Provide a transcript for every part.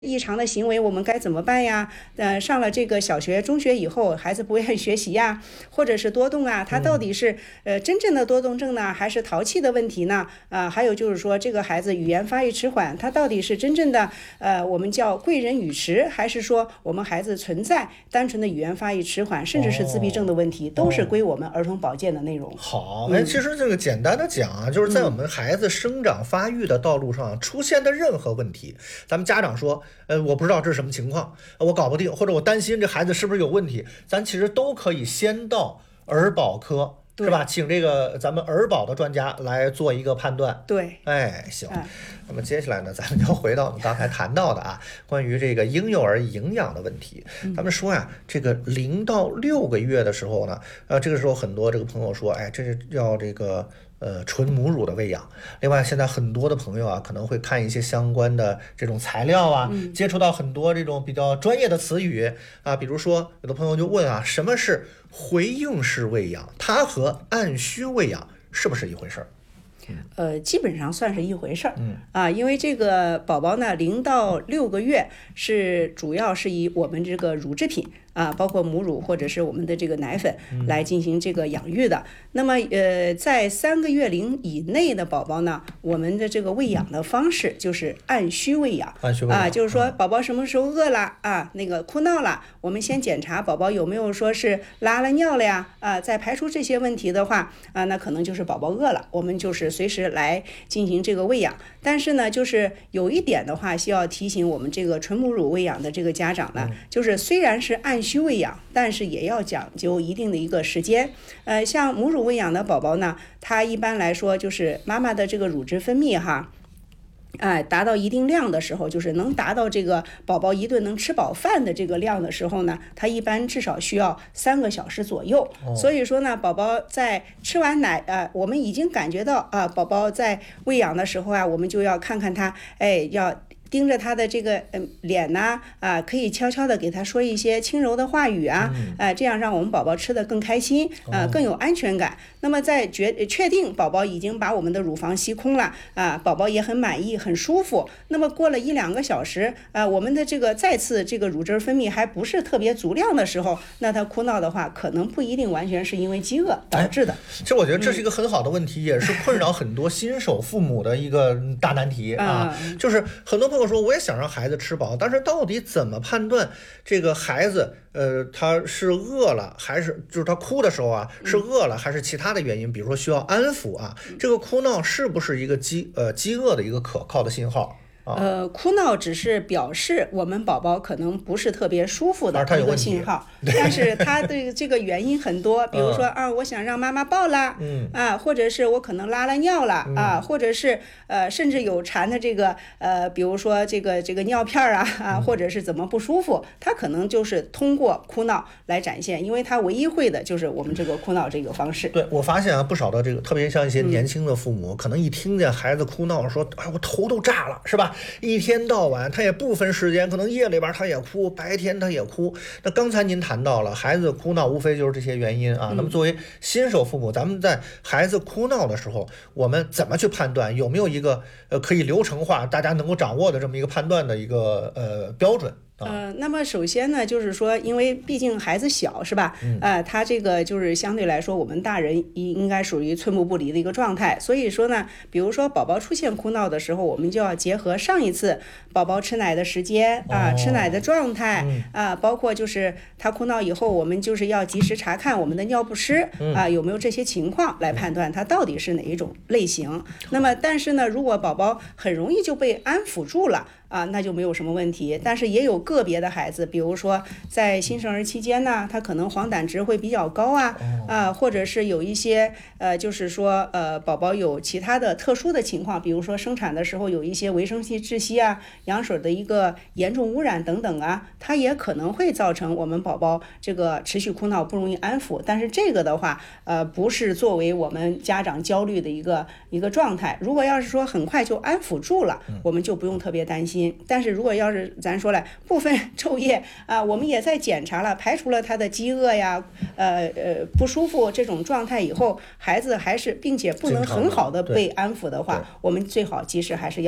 异常的行为我们该怎么办呀？上了这个小学、中学以后，孩子不愿意学习呀，或者是多动啊，他到底是真正的多动症呢，还是淘气的问题呢？还有就是说，这个孩子语言发育迟缓，他到底是真正的我们叫贵人语迟，还是说我们孩子存在单纯的语言发育迟缓，甚至是自闭症的问题，都是归我们儿童保健的内容。 好，其实这个简单的讲啊，就是在我们孩子生长发育的道路上出现的任何问题，咱们家长说，我不知道这是什么情况，我搞不定，或者我担心这孩子是不是有问题，咱其实都可以先到儿保科，是吧？请这个咱们儿保的专家来做一个判断。 对， 行。那么接下来呢，咱们就回到我们刚才谈到的关于这个婴幼儿营养的问题。咱们说呀，这个0到6个月的时候呢，这个时候很多这个朋友说，这是要这个纯母乳的喂养。另外，现在很多的朋友可能会看一些相关的这种材料接触到很多这种比较专业的词语比如说有的朋友就问什么是回应式喂养？它和按需喂养是不是一回事儿？ 基本上算是一回事儿。因为这个宝宝呢，0到6个月是主要是以我们这个乳制品包括母乳或者是我们的这个奶粉来进行这个养育的。那么在3个月龄以内的宝宝呢，我们的这个喂养的方式就是按需喂养。就是说宝宝什么时候饿了那个哭闹了，我们先检查宝宝有没有说是拉了尿了呀再排除这些问题的话那可能就是宝宝饿了，我们就是随时来进行这个喂养。但是呢，就是有一点的话需要提醒我们这个纯母乳喂养的这个家长呢，就是虽然是按需喂养，但是也要讲究一定的一个时间。像母乳喂养的宝宝呢，它一般来说就是妈妈的这个乳汁分泌达到一定量的时候，就是能达到这个宝宝一顿能吃饱饭的这个量的时候呢，它一般至少需要3个小时左右。所以说呢，宝宝在吃完奶我们已经感觉到宝宝在喂养的时候我们就要看看他要盯着他的这个脸呐可以悄悄的给他说一些轻柔的话语这样让我们宝宝吃得更开心更有安全感。那么在确定宝宝已经把我们的乳房吸空了宝宝也很满意很舒服，那么过了1-2个小时我们的这个再次这个乳汁分泌还不是特别足量的时候，那他哭闹的话可能不一定完全是因为饥饿导致的。 其实我觉得这是一个很好的问题，也是困扰很多新手父母的一个大难题就是很多朋友说我也想让孩子吃饱，但是到底怎么判断这个孩子他是饿了还是就是他哭的时候是饿了还是其他的原因，比如说需要安抚这个哭闹是不是一个饥饿的一个可靠的信号？ 哭闹只是表示我们宝宝可能不是特别舒服的一个信号，但是他的这个原因很多，比如说我想让妈妈抱啦或者是我可能拉了尿了或者是甚至有馋的这个比如说这个尿片或者是怎么不舒服，他可能就是通过哭闹来展现，因为他唯一会的就是我们这个哭闹这个方式。 对，我发现不少的这个特别像一些年轻的父母可能一听见孩子哭闹说我头都炸了，是吧？一天到晚他也不分时间，可能夜里边他也哭，白天他也哭。那刚才您谈到了孩子哭闹无非就是这些原因那么作为新手父母，咱们在孩子哭闹的时候我们怎么去判断，有没有一个可以流程化大家能够掌握的这么一个判断的一个标准？ 那么首先呢，就是说，因为毕竟孩子小，是吧？他这个就是相对来说，我们大人应该属于寸步不离的一个状态。所以说呢，比如说宝宝出现哭闹的时候，我们就要结合上一次宝宝吃奶的时间吃奶的状态包括就是他哭闹以后，我们就是要及时查看我们的尿不湿有没有这些情况，来判断他到底是哪一种类型。那么，但是呢，如果宝宝很容易就被安抚住了那就没有什么问题。但是也有个别的孩子，比如说在新生儿期间呢，他可能黄疸值会比较高或者是有一些就是说宝宝有其他的特殊的情况，比如说生产的时候有一些维生素窒息羊水的一个严重污染等等它也可能会造成我们宝宝这个持续哭闹不容易安抚。但是这个的话不是作为我们家长焦虑的一个状态。如果要是说很快就安抚住了，我们就不用特别担心。但是如果要是咱说了部分昼夜我们也在检查了，排除了他的饥饿不舒服这种状态以后，孩子还是并且不能很好的被安抚的话，我们最好及时还是要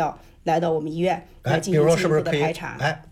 来到我们医院来进比如说行进一步是不是可以的排查。